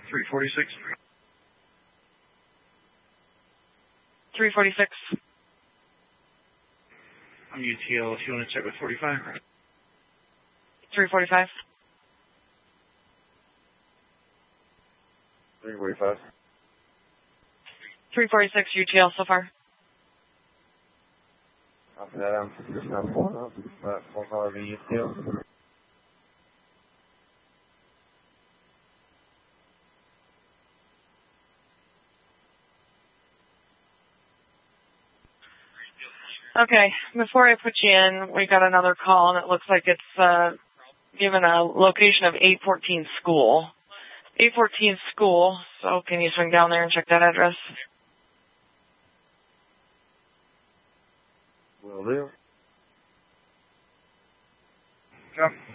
346. 346. I'm UTL if you want to check with 45. 345. 345. 346 UTL so far. After that, I'm just not pulling up. 4 UTL. Okay, before I put you in, we got another call, and it looks like it's given a location of 814 School. 814 School, so can you swing down there and check that address? Will do. Come.